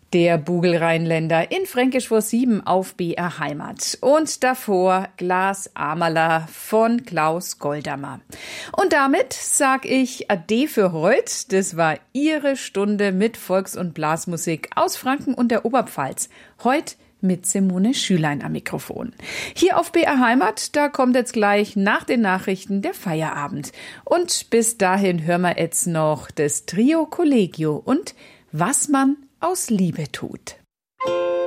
Der Bugelrheinländer in Fränkisch vor 7 auf BR Heimat. Und davor Glas Amerler von Klaus Goldammer. Und damit sag ich Ade für heut. Das war Ihre Stunde mit Volks- und Blasmusik aus Franken und der Oberpfalz. Heute mit Simone Schülein am Mikrofon. Hier auf BR Heimat, da kommt jetzt gleich nach den Nachrichten der Feierabend. Und bis dahin hören wir jetzt noch das Trio Collegio und Was man aus Liebe tut.